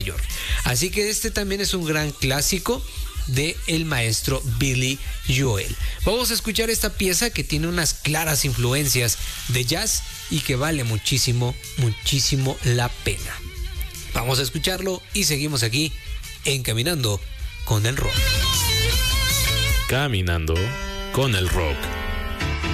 York. Así que este también es un gran clásico de el maestro Billy Joel. Vamos a escuchar esta pieza que tiene unas claras influencias de jazz y que vale muchísimo, muchísimo la pena. Vamos a escucharlo y seguimos aquí en Caminando con el Rock. Caminando con el Rock.